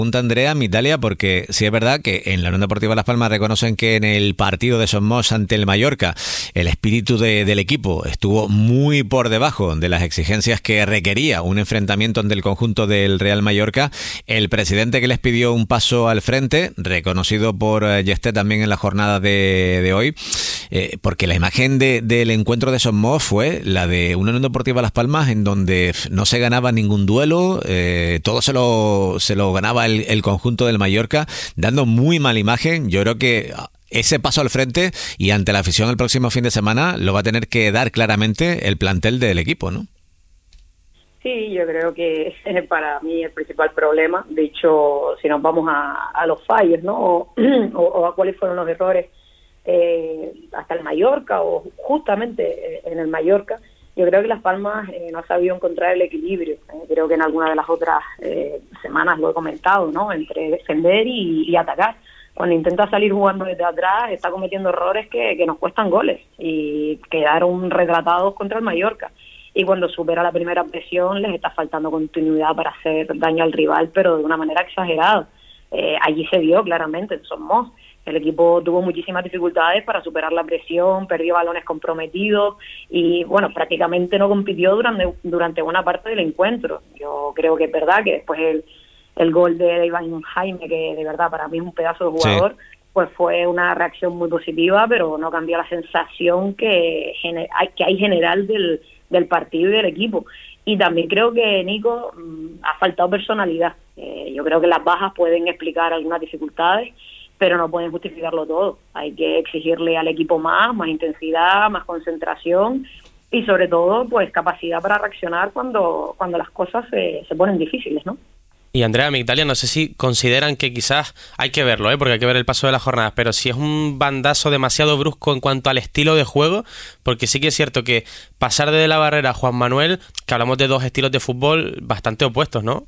Pregunta Andrea, Migdalia, porque sí es verdad que en la Unión Deportiva Las Palmas reconocen que en el partido de Somos ante el Mallorca el espíritu del equipo estuvo muy por debajo de las exigencias que requería un enfrentamiento ante el conjunto del Real Mallorca. El presidente que les pidió un paso al frente, reconocido por Yesté también en la jornada de hoy, porque la imagen del encuentro de Somos fue la de una Unión Deportiva Las Palmas en donde no se ganaba ningún duelo, todo se lo ganaba el conjunto del Mallorca, dando muy mala imagen. Yo creo que ese paso al frente y ante la afición el próximo fin de semana lo va a tener que dar claramente el plantel del equipo, ¿no? Sí, yo creo que para mí el principal problema, de hecho, si nos vamos a los fallos, ¿no? o a cuáles fueron los errores hasta el Mallorca o justamente en el Mallorca, yo creo que Las Palmas no ha sabido encontrar el equilibrio. Creo que en alguna de las otras semanas lo he comentado, ¿no? Entre defender y atacar. Cuando intenta salir jugando desde atrás, está cometiendo errores que nos cuestan goles y quedaron retratados contra el Mallorca. Y cuando supera la primera presión, les está faltando continuidad para hacer daño al rival, pero de una manera exagerada. Allí se vio claramente en Somos. El equipo tuvo muchísimas dificultades para superar la presión, perdió balones comprometidos y, bueno, prácticamente no compitió durante buena parte del encuentro. Yo creo que es verdad que después el gol de Iván Jaime, que de verdad para mí es un pedazo de jugador, sí, pues fue una reacción muy positiva, pero no cambió la sensación que hay general del partido y del equipo. Y también creo que Nico ha faltado personalidad. Yo creo que las bajas pueden explicar algunas dificultades, pero no pueden justificarlo todo. Hay que exigirle al equipo más intensidad, más concentración y sobre todo pues capacidad para reaccionar cuando las cosas se ponen difíciles, ¿no? Y Andrea, Migdalia, no sé si consideran que quizás hay que verlo, porque hay que ver el paso de las jornadas, pero si es un bandazo demasiado brusco en cuanto al estilo de juego, porque sí que es cierto que pasar de la Barrera a Juan Manuel, que hablamos de dos estilos de fútbol bastante opuestos, ¿no?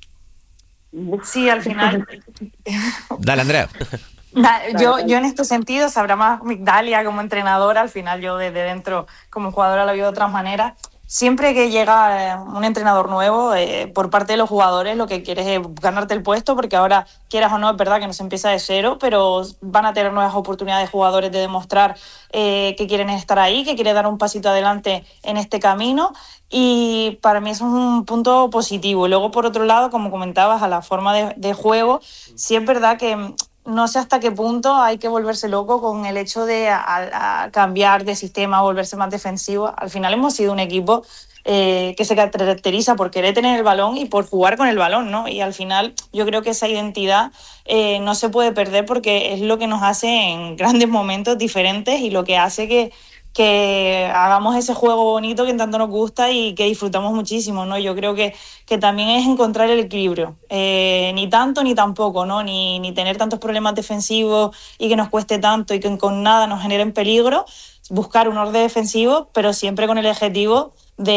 Sí, al final. Dale, Andrea. Yo en este sentido, sabrá más Migdalia como entrenadora, al final yo desde dentro como jugadora lo veo de otras maneras. Siempre que llega un entrenador nuevo, por parte de los jugadores lo que quieres es ganarte el puesto, porque ahora, quieras o no, es verdad que no se empieza de cero, pero van a tener nuevas oportunidades jugadores de demostrar que quieren estar ahí, que quieren dar un pasito adelante en este camino, y para mí eso es un punto positivo. Luego, por otro lado, como comentabas, a la forma de juego, sí es verdad que no sé hasta qué punto hay que volverse loco con el hecho de a cambiar de sistema, volverse más defensivo. Al final hemos sido un equipo que se caracteriza por querer tener el balón y por jugar con el balón, ¿no? Y al final yo creo que esa identidad no se puede perder, porque es lo que nos hace en grandes momentos diferentes y lo que hace que hagamos ese juego bonito que tanto nos gusta y que disfrutamos muchísimo, ¿no? Yo creo que también es encontrar el equilibrio, ni tanto ni tampoco, ¿no? Ni tener tantos problemas defensivos y que nos cueste tanto y que con nada nos generen peligro, buscar un orden defensivo, pero siempre con el objetivo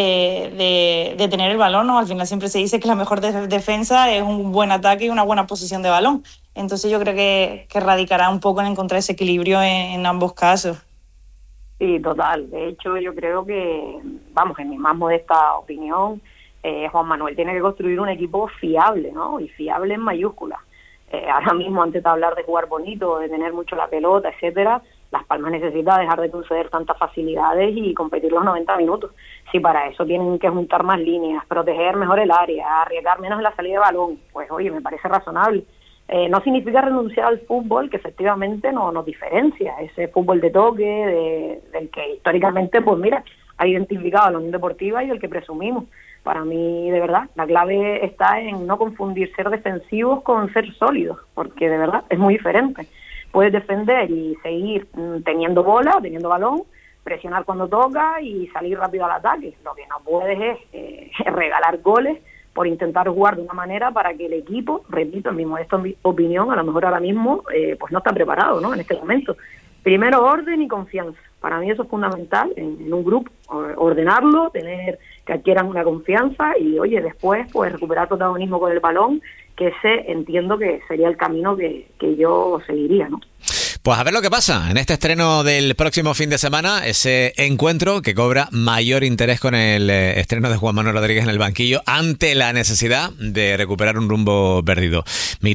de tener el balón, ¿no? Al final siempre se dice que la mejor defensa es un buen ataque y una buena posición de balón. Entonces yo creo que radicará un poco en encontrar ese equilibrio en ambos casos. Sí, total. De hecho, yo creo que, en mi más modesta opinión, Juan Manuel tiene que construir un equipo fiable, ¿no? Y fiable en mayúsculas. Ahora mismo, antes de hablar de jugar bonito, de tener mucho la pelota, etcétera, Las Palmas necesita dejar de conceder tantas facilidades y competir los 90 minutos. Si para eso tienen que juntar más líneas, proteger mejor el área, arriesgar menos en la salida de balón, pues oye, me parece razonable. No significa renunciar al fútbol, que efectivamente nos diferencia, ese fútbol de toque, del que históricamente, pues mira, ha identificado a la Unión Deportiva y del que presumimos. Para mí, de verdad, la clave está en no confundir ser defensivos con ser sólidos, porque de verdad es muy diferente. Puedes defender y seguir teniendo bola, teniendo balón, presionar cuando toca y salir rápido al ataque. Lo que no puedes es regalar goles por intentar jugar de una manera para que el equipo, repito, en mi modesta opinión, a lo mejor ahora mismo pues no está preparado, ¿no? En este momento. Primero, orden y confianza. Para mí eso es fundamental en un grupo, ordenarlo, tener que adquieran una confianza y, oye, después pues recuperar protagonismo con el balón, que ese entiendo que sería el camino que yo seguiría, ¿no? Pues a ver lo que pasa en este estreno del próximo fin de semana, ese encuentro que cobra mayor interés con el estreno de Juan Manuel Rodríguez en el banquillo ante la necesidad de recuperar un rumbo perdido.